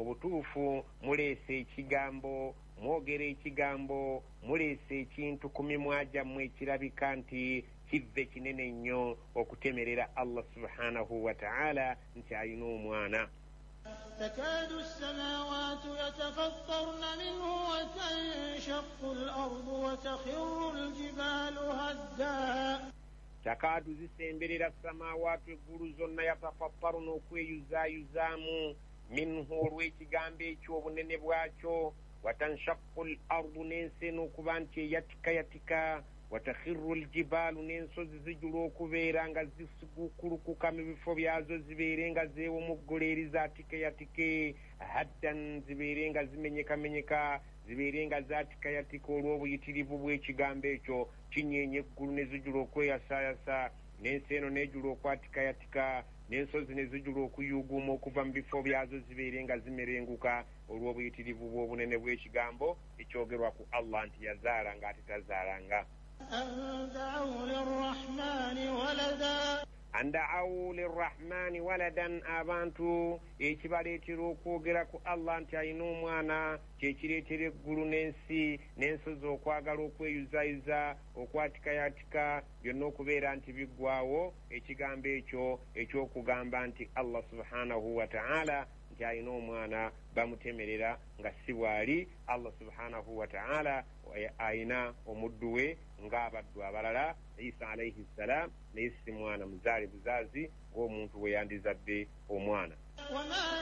obutuufu muleese ekigambo, mwogera ekigambo, muleese ekintu ku mimwa gyammwe ekirabika nti kivve kinene nnyo okutemerera Allah subhanahu wa ta'ala nti alina omwana. تكاد السماوات يتفطرن منه وتنشق الأرض وتخر الجبال هدا. takaadu zisemberera samaawaatu eggulu zonna yatafattaru okweyuzaayuzaamu minhu olw'ekigambo ekyo obunene bwakyo, watanshaqu l ardu n'ensi n'okuba nti eyatikayatika, watakhiru ljibaalu n'ensozi zijula okubeera nga zisigukulukuka mu bifo byazo, zibeere nga zeewumuggula zaatikayatike, haddan zibeere nga zimenyekamenyeka, zibeere nga zaatikayatika olw'obuyitirivu bw'ekigambo ekyo. Kinyeenya eggulu ne zijula okweyasaayasa, n'ensi eno n'ejula okwatikayatika, n'ensozi ne zijula okuyuuguuma okuva mu bifo byazo, zibeere nga zimerenguka olw'obuyitirivu bw'obunene bw'ekigambo ekyogerwa ku Allah nti yazaala ng'ate tazaalanga. anda'awu lirrahmani waladan, abantu ekibaleetera okwogera ku Allah nti alina omwana kyekireetera eggulu n'ensi n'ensozi okwagala okweyuzayiza, okwatikayatika, byonna okubeera nti biggwaawo ekigambo ekyo ekyokugamba nti Allah subhanahu wa ta'ala nti alina omwana bamutemerera nga si bw'ali. Allah subhanahu wa ta'ala alina omuddu we ng'abaddu abalala, Isa alayhi salam, naye si mwana muzaale buzaazi ng'omuntu bwe yandizadde omwana.